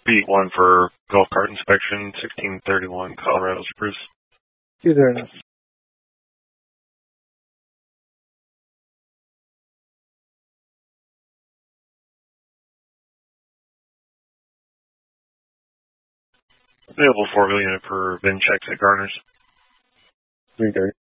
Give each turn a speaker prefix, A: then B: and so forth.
A: Beat 1 for golf cart inspection, 1631 Colorado Spruce.
B: 209.
A: Available 4 unit for VIN checks at Garner's.
B: 330.